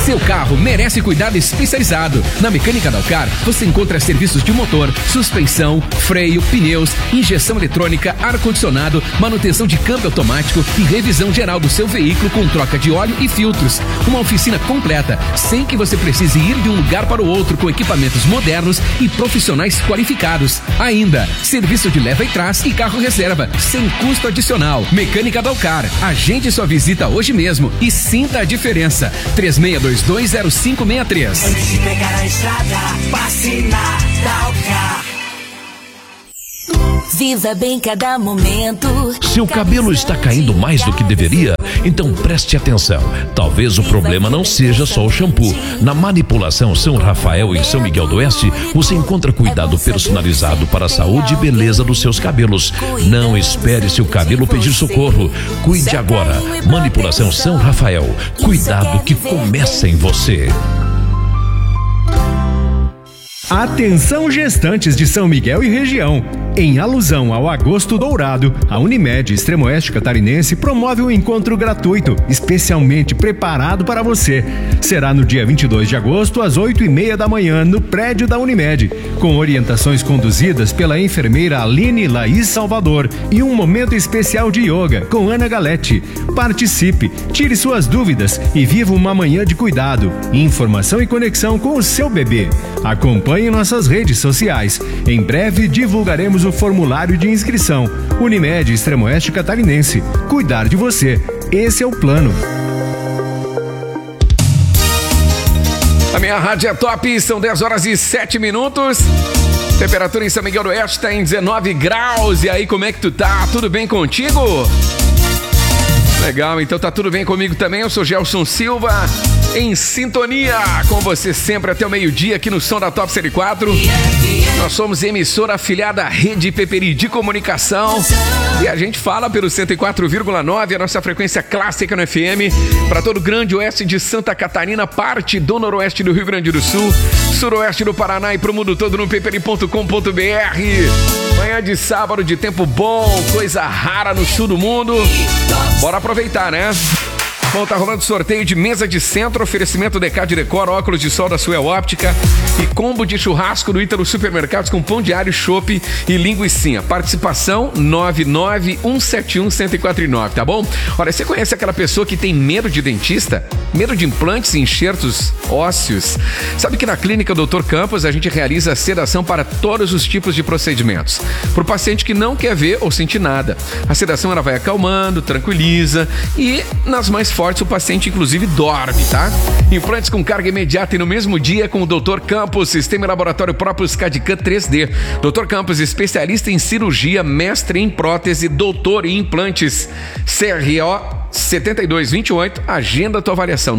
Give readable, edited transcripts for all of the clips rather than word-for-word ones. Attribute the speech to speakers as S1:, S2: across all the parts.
S1: Seu carro merece cuidado especializado. Na Mecânica Dalcar, você encontra serviços de motor, suspensão, freio, pneus, injeção eletrônica, ar-condicionado, manutenção de câmbio automático e revisão geral do seu veículo com troca de óleo e filtros. Uma oficina completa, sem que você precise ir de um lugar para o outro, com equipamentos modernos e profissionais qualificados. Ainda, serviço de leva e trás e carro reserva, sem custo adicional. Mecânica Dalcar. Agende sua visita hoje mesmo e sinta a diferença. 36220563.
S2: Antes de pegar a estrada, passe na Dalcar.
S3: Viva bem cada momento.
S4: Seu cabelo está caindo mais do que deveria? Então preste atenção. Talvez o problema não seja só o shampoo. Na Manipulação São Rafael em São Miguel do Oeste, você encontra cuidado personalizado para a saúde e beleza dos seus cabelos. Não espere seu cabelo pedir socorro. Cuide agora. Manipulação São Rafael. Cuidado que começa em você.
S5: Atenção, gestantes de São Miguel e região. Em alusão ao Agosto Dourado, a Unimed Extremo-Oeste Catarinense promove um encontro gratuito, especialmente preparado para você. Será no dia 22 de agosto, às 8h30 da manhã, no prédio da Unimed, com orientações conduzidas pela enfermeira Aline Laís Salvador e um momento especial de yoga com Ana Galete. Participe, tire suas dúvidas e viva uma manhã de cuidado, informação e conexão com o seu bebê. Acompanhe nossas redes sociais. Em breve divulgaremos o formulário de inscrição. Unimed Extremo-Oeste Catarinense. Cuidar de você. Esse é o plano.
S1: A minha rádio é top, são 10h07. Temperatura em São Miguel do Oeste está em 19 graus. E aí, como é que tu tá? Tudo bem contigo? Legal, então tá tudo bem comigo também. Eu sou Gelson Silva, em sintonia com você sempre até o meio-dia aqui no Som da Top 104. Nós somos emissora afiliada à Rede Peperi de Comunicação e a gente fala pelo 104,9, a nossa frequência clássica no FM, para todo o grande oeste de Santa Catarina, parte do noroeste do Rio Grande do Sul, suroeste do Paraná e pro mundo todo no peperi.com.br. Manhã de sábado de tempo bom, coisa rara no sul do mundo. Bora aproveitar, né? Bom, tá rolando sorteio de mesa de centro, oferecimento Decad Decor, óculos de sol da Suel Óptica e combo de churrasco do Ítalo Supermercados com pão diário, chopp e linguicinha. Participação 99171-1049, tá bom? Olha, você conhece aquela pessoa que tem medo de dentista? Medo de implantes e enxertos ósseos? Sabe que na clínica Dr. Campos a gente realiza a sedação para todos os tipos de procedimentos. Para o paciente que não quer ver ou sentir nada. A sedação ela vai acalmando, tranquiliza e nas mais fortes o paciente inclusive dorme, tá? Implantes com carga imediata e no mesmo dia com o Dr. Campos, sistema e laboratório próprio SCAD-CAM 3D. Dr. Campos, especialista em cirurgia, mestre em prótese, doutor em implantes. CRO 7228, agenda a tua avaliação no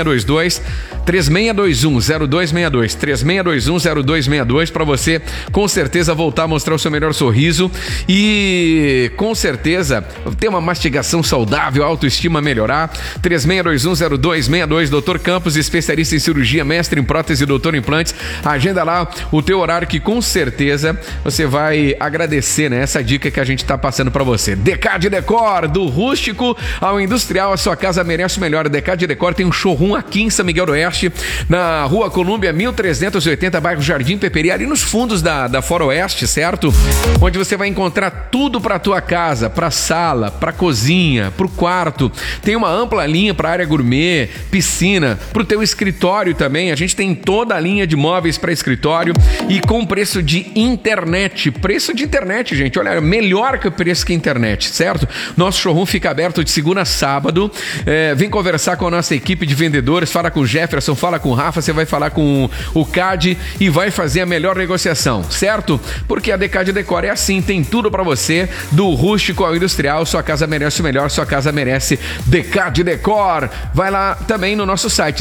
S1: 3621-0262, 3621-0262, para você com certeza voltar a mostrar o seu melhor sorriso e com certeza ter uma mastigação saudável, autoestima melhorar. 3621-0262, Dr. Campos, especialista em cirurgia, mestre em prótese, doutor em implantes. Agenda lá o teu horário que com certeza você vai agradecer, né? Essa dica que a gente tá passando para você. Decad Decor, do rústico ao industrial, a sua casa merece o melhor. A Decad Decor tem um showroom aqui em São Miguel do Oeste, na Rua Colúmbia 1380, bairro Jardim Peperi, ali nos fundos da Foroeste, certo? Onde você vai encontrar tudo para tua casa, para sala, para cozinha, para o quarto. Tem uma ampla linha para área gourmet, piscina, para o teu escritório também. A gente tem toda a linha de móveis para escritório e com preço de internet. Preço de internet, gente, olha, melhor que o preço que internet, certo? Nosso showroom fica aberto de segunda a sábado. Vem conversar com a nossa equipe de vendedores, fala com o Jefferson, fala com o Rafa, você vai falar com o CAD e vai fazer a melhor negociação, certo? Porque a Decad Decor é assim, tem tudo pra você, do rústico ao industrial. Sua casa merece o melhor, sua casa merece Decad Decor. Vai lá também no nosso site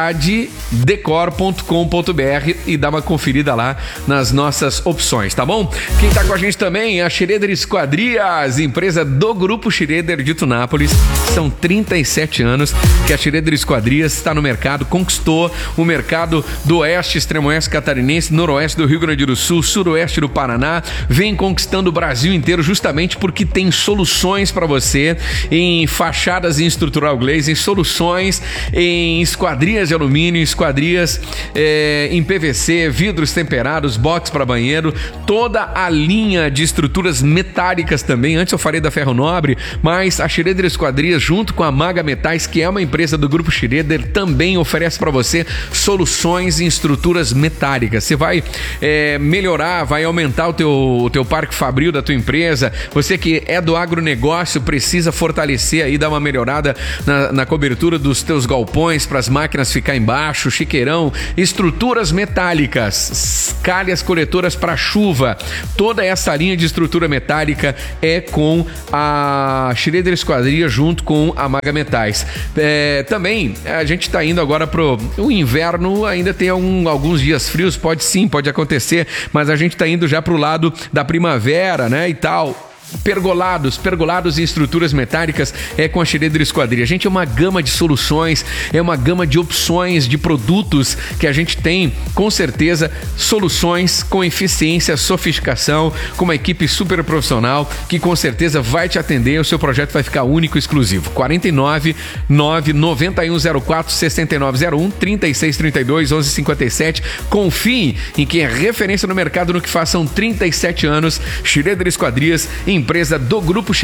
S1: decaddecor.com.br e dá uma conferida lá nas nossas opções, tá bom? Quem tá com a gente também é a Schroeder Esquadrias, empresa do Grupo Schroeder de Tunápolis, São 37 anos que a Schroeder Esquadrias está no mercado, conquistou o mercado do oeste, extremo oeste catarinense, noroeste do Rio Grande do Sul, suroeste do Paraná, vem conquistando o Brasil inteiro justamente porque tem soluções para você em fachadas em estrutural glazing, soluções em esquadrias de alumínio, esquadrias em PVC, vidros temperados, box para banheiro, toda a linha de estruturas metálicas também. Antes eu falei da Ferro Nobre, mas a Schroeder Esquadrias junto com a Maga Metais, que é uma empresa do Grupo Schroeder, também oferece para você soluções em estruturas metálicas. Você vai melhorar, vai aumentar o teu parque fabril da tua empresa. Você que é do agronegócio precisa fortalecer aí, dar uma melhorada na cobertura dos teus galpões para as máquinas ficar embaixo, chiqueirão, estruturas metálicas, calhas coletoras para chuva. Toda essa linha de estrutura metálica é com a Schroeder Esquadrias junto com a Maga Metais. Também a gente está indo agora pro o inverno, ainda tem alguns dias frios, pode acontecer, mas a gente está indo já pro lado da primavera, né, e tal. Pergolados e estruturas metálicas é com a Schroeder Esquadrias. Gente, é uma gama de soluções, é uma gama de opções de produtos que a gente tem, com certeza, soluções com eficiência, sofisticação, com uma equipe super profissional que com certeza vai te atender. O seu projeto vai ficar único e exclusivo. 49 99104 6901 3632 1157. Confie em quem é referência no mercado no que faz. São 37 anos. Schroeder Esquadrias, empresa do Grupo